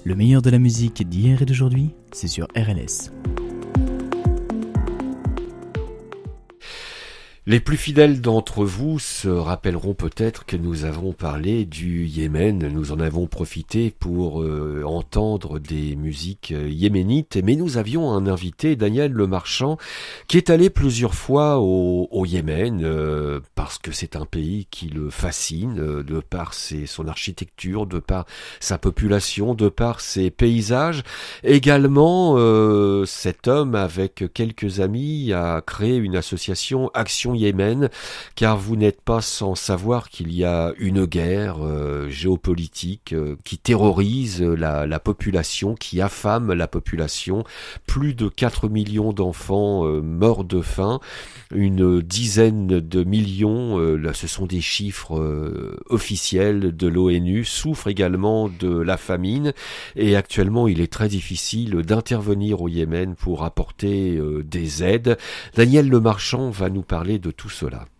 Le meilleur de la musique d'hier et d'aujourd'hui, c'est sur RLS. Les plus fidèles d'entre vous se rappelleront peut-être que nous avons parlé du Yémen. Nous en avons profité pour entendre des musiques yéménites. Mais nous avions un invité, Daniel Lemarchand, qui est allé plusieurs fois au Yémen parce que c'est un pays qui le fascine de par son architecture, de par sa population, de par ses paysages. Également, cet homme, avec quelques amis, a créé une association Action Yémen, car vous n'êtes pas sans savoir qu'il y a une guerre géopolitique qui terrorise la population, qui affame la population. Plus de 4 millions d'enfants morts de faim, une dizaine de millions, là, ce sont des chiffres officiels de l'ONU, souffrent également de la famine, et actuellement il est très difficile d'intervenir au Yémen pour apporter des aides. Daniel Lemarchand va nous parler de tout cela.